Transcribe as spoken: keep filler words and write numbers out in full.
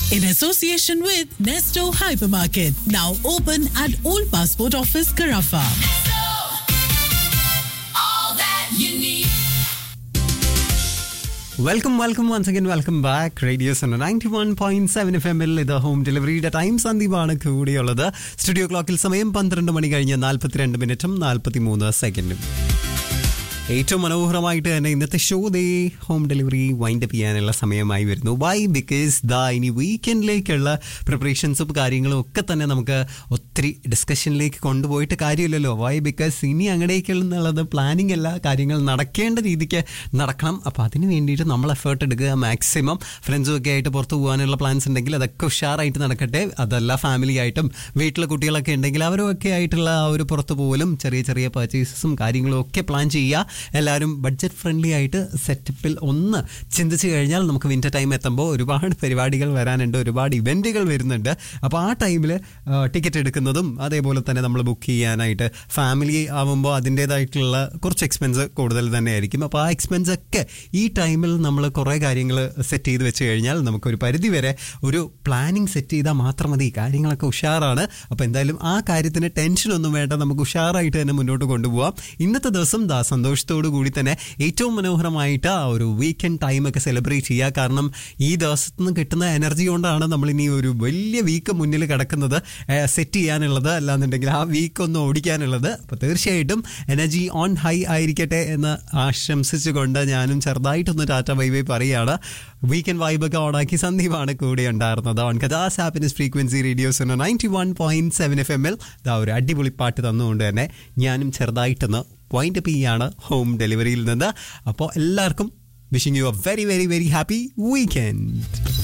in association with Nesto Hypermarket, now open at Old Passport Office, Carafa. Nesto, all that you need. Welcome, welcome once again, welcome back. Radio Sana ninety-one point seven F M il ഇത് home ഡെലിവറിയുടെ time സന്ദീപാണ് കൂടിയുള്ളത്. Studio ക്ലോക്കിൽ സമയം പന്ത്രണ്ട് മണി കഴിഞ്ഞ് നാൽപ്പത്തിരണ്ട് മിനിറ്റും നാൽപ്പത്തി മൂന്ന് സെക്കൻഡും. ഏറ്റവും മനോഹരമായിട്ട് തന്നെ ഇന്നത്തെ ഷോ ദേ ഹോം ഡെലിവറി വൈൻഡ് അപ്പ് ചെയ്യാനുള്ള സമയമായി വരുന്നു. വൈ? ബിക്കോസ് ദാ ഇനി വീക്കെൻഡിലേക്കുള്ള പ്രിപ്പറേഷൻസും കാര്യങ്ങളും ഒക്കെ തന്നെ നമുക്ക് ഒത്തിരി ഡിസ്കഷനിലേക്ക് കൊണ്ടുപോയിട്ട് കാര്യമില്ലല്ലോ. വൈ? ബിക്കോസ് ഇനി അങ്ങടേക്കുള്ളത് പ്ലാനിങ് അല്ല, കാര്യങ്ങൾ നടക്കേണ്ട രീതിക്ക് നടക്കണം. അപ്പോൾ അതിന് വേണ്ടിയിട്ട് നമ്മൾ എഫേർട്ട് എടുക്കുക മാക്സിമം. ഫ്രണ്ട്സും ഒക്കെ ആയിട്ട് പുറത്ത് പോകാനുള്ള പ്ലാൻസ് ഉണ്ടെങ്കിൽ അതൊക്കെ ഉഷാറായിട്ട് നടക്കട്ടെ. അതല്ല ഫാമിലി ആയിട്ടും വീട്ടിലെ കുട്ടികളൊക്കെ ഉണ്ടെങ്കിൽ അവരും ഒക്കെ ആയിട്ടുള്ള ആ ഒരു പുറത്ത് പോകലും ചെറിയ ചെറിയ പർച്ചേസസും കാര്യങ്ങളും ഒക്കെ പ്ലാൻ ചെയ്യുക. എല്ലാവരും ബഡ്ജറ്റ് ഫ്രണ്ട്ലി ആയിട്ട് സെറ്റപ്പിൽ ഒന്ന് ചിന്തിച്ച് കഴിഞ്ഞാൽ നമുക്ക് വിൻ്റർ ടൈം എത്തുമ്പോൾ ഒരുപാട് പരിപാടികൾ വരാനുണ്ട്, ഒരുപാട് ഇവൻറ്റുകൾ വരുന്നുണ്ട്. അപ്പോൾ ആ ടൈമിൽ ടിക്കറ്റ് എടുക്കുന്നതും അതേപോലെ തന്നെ നമ്മൾ ബുക്ക് ചെയ്യാനായിട്ട് ഫാമിലി ആവുമ്പോൾ അതിൻ്റേതായിട്ടുള്ള കുറച്ച് എക്സ്പെൻസ് കൂടുതൽ തന്നെ ആയിരിക്കും. അപ്പോൾ ആ എക്സ്പെൻസ് ഒക്കെ ഈ ടൈമിൽ നമ്മൾ കുറേ കാര്യങ്ങൾ സെറ്റ് ചെയ്ത് വെച്ച് കഴിഞ്ഞാൽ നമുക്കൊരു പരിധി വരെ ഒരു പ്ലാനിങ് സെറ്റ് ചെയ്താൽ മാത്രം മതി. കാര്യങ്ങളൊക്കെ ഉഷാറാണ്. അപ്പോൾ എന്തായാലും ആ കാര്യത്തിന് ടെൻഷനൊന്നും വേണ്ട, നമുക്ക് ഉഷാറായിട്ട് തന്നെ മുന്നോട്ട് കൊണ്ടുപോകാം. ഇന്നത്തെ ദിവസം ദാ സന്തോഷത്തോടു കൂടി തന്നെ ഏറ്റവും മനോഹരമായിട്ട് ആ ഒരു വീക്കെൻഡ് ടൈമൊക്കെ സെലിബ്രേറ്റ് ചെയ്യുക. കാരണം ഈ ദിവസത്തു നിന്ന് കിട്ടുന്ന എനർജി കൊണ്ടാണ് നമ്മളിനി ഒരു വലിയ വീക്ക് മുന്നിൽ കിടക്കുന്നത് സെറ്റ് ചെയ്യാനുള്ളത്, അല്ലാന്നുണ്ടെങ്കിൽ ആ വീക്ക് ഒന്ന് ഓടിക്കാനുള്ളത്. അപ്പോൾ തീർച്ചയായിട്ടും എനർജി ഓൺ ഹൈ ആയിരിക്കട്ടെ എന്ന് ആശംസിച്ചുകൊണ്ട് ഞാനും ചെറുതായിട്ടൊന്ന് ടാറ്റ ബൈ ബൈ പറയുകയാണ്. വീക്കെൻഡ് വൈബൊക്കെ ഓണാക്കി സന്ദീപാണ് കൂടെ ഉണ്ടായിരുന്നത് on കഥാസ് happiness frequency radios ninety one point seven F എമ്മിൽ ഇതാ ഒരു അടിപൊളി പാട്ട് തന്നുകൊണ്ട് തന്നെ ഞാനും ചെറുതായിട്ടൊന്ന് വൈൻഡ് അപ്പ് ചെയ്യാണ് ഹോം ഡെലിവറിയിൽ നിന്ന്. അപ്പോൾ എല്ലാവർക്കും wishing you A very very very happy weekend.